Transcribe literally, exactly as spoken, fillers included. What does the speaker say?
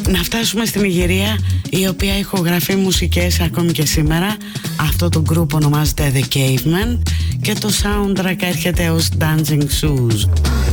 Να φτάσουμε στην Ιγυρία, η οποία ηχογραφεί μουσικές ακόμη και σήμερα. Αυτό το group ονομάζεται The Cavemen και το soundtrack έρχεται ως Dancing Shoes.